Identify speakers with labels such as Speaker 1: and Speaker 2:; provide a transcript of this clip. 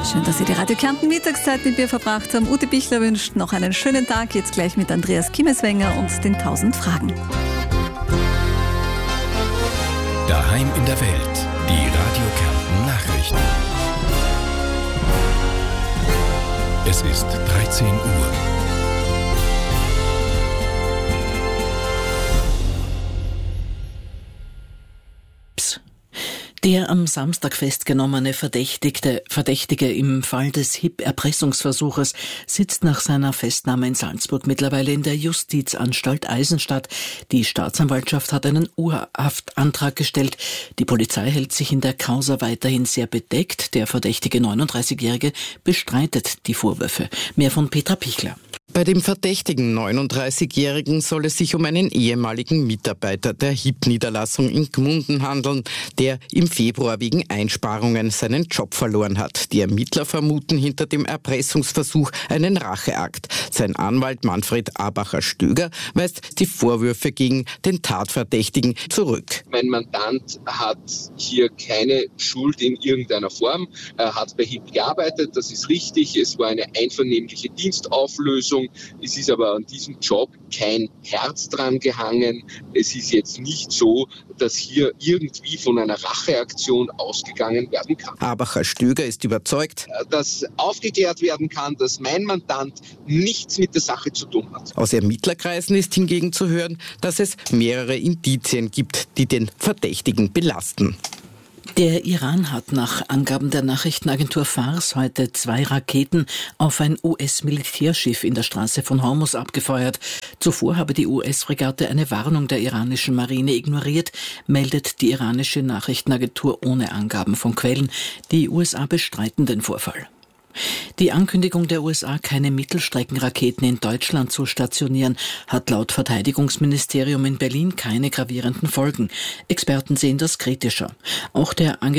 Speaker 1: Schön, dass Sie die Radio Kärnten Mittagszeit mit mir verbracht haben. Ute Bichler wünscht noch einen schönen Tag. Jetzt gleich mit Andreas Kimmeswenger und den 1000 Fragen.
Speaker 2: Daheim in der Welt. Die Radio Kärnten Nachrichten. Es ist 13 Uhr.
Speaker 3: Der am Samstag festgenommene Verdächtige im Fall des HIP-Erpressungsversuches sitzt nach seiner Festnahme in Salzburg mittlerweile in der Justizanstalt Eisenstadt. Die Staatsanwaltschaft hat einen Urhaftantrag gestellt. Die Polizei hält sich in der Causa weiterhin sehr bedeckt. Der verdächtige 39-Jährige bestreitet die Vorwürfe. Mehr von Petra Pichler.
Speaker 4: Bei dem verdächtigen 39-Jährigen soll es sich um einen ehemaligen Mitarbeiter der HIP-Niederlassung in Gmunden handeln, der im Februar wegen Einsparungen seinen Job verloren hat. Die Ermittler vermuten hinter dem Erpressungsversuch einen Racheakt. Sein Anwalt Manfred Abacher-Stöger weist die Vorwürfe gegen den Tatverdächtigen zurück.
Speaker 5: Mein Mandant hat hier keine Schuld in irgendeiner Form. Er hat bei HIP gearbeitet, das ist richtig. Es war eine einvernehmliche Dienstauflösung. Es ist aber an diesem Job kein Herz dran gehangen. Es ist jetzt nicht so, dass hier irgendwie von einer Racheaktion ausgegangen werden kann.
Speaker 4: Abacher-Stöger ist überzeugt,
Speaker 5: dass aufgeklärt werden kann, dass mein Mandant nichts mit der Sache zu tun hat.
Speaker 4: Aus Ermittlerkreisen ist hingegen zu hören, dass es mehrere Indizien gibt, die den Verdächtigen belasten.
Speaker 3: Der Iran hat nach Angaben der Nachrichtenagentur Fars heute 2 Raketen auf ein US-Militärschiff in der Straße von Hormuz abgefeuert. Zuvor habe die US-Fregatte eine Warnung der iranischen Marine ignoriert, meldet die iranische Nachrichtenagentur ohne Angaben von Quellen. Die USA bestreiten den Vorfall. Die Ankündigung der USA, keine Mittelstreckenraketen in Deutschland zu stationieren, hat laut Verteidigungsministerium in Berlin keine gravierenden Folgen. Experten sehen das kritischer. Auch der